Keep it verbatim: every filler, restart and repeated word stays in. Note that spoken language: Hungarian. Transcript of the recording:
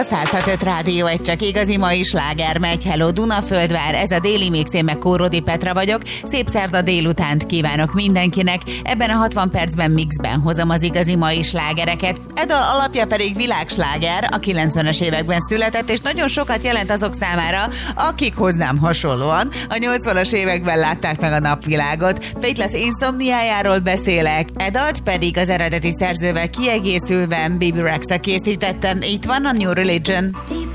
A száz hat öt Rádió egy csak igazi mai sláger megy. Hello Dunaföldvár, ez a Déli Mix, én meg Kórodi Petra vagyok. Szép szerda délutánt kívánok mindenkinek. Ebben a hatvan percben mixben hozom az igazi mai slágereket. E dal alapja pedig világsláger, a kilencvenes években született, és nagyon sokat jelent azok számára, akik hozzám hasonlóan a nyolcvanas években látták meg a napvilágot. Faithless Insomniájáról beszélek, e dalt pedig az eredeti szerzővel kiegészülve Baby Rex-a készítettem. Itt van a New Religion.